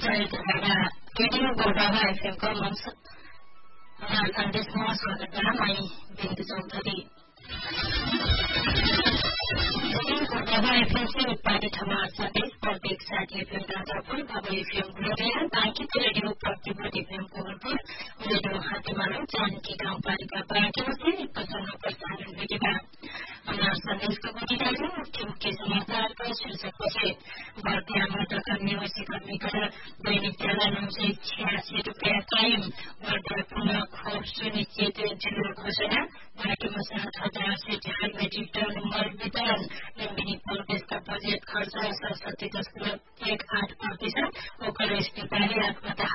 जयधारा radio गोलबाबा एफएमको सन्देशमा स्वागत छ। म बिन्दु चौधरी। गोलबाबा एफएम से उत्पादित हमारा संदेश प्रत्येक साथी एफएम राजापुर, बाबा एफएम गुरुदेव, बाँकी रेडियो प्रतिबद्ध एफएम कोहलपुर, रेडियो हातीमालो, जानकी गाउँपालिका बाँकीमा से 55 प्रसारण भेटेका हमारा संदेश को बुझिरहेको मुख्य समाचारको शीर्षकपछि बढ़ती आमदाका निवासी कर्मीका दैनिक त्याला 986 रुपियाँ कायम, बढ़ता पुनः खोप सुनिश्चित जिल्ला घोषणा, घाटीमा 7,000 मेट्रिक टन मल वितरण, लुम्बिनी प्रदेशका बजेट खर्च 67.18%, ओकर स्थितिले आत्मदाह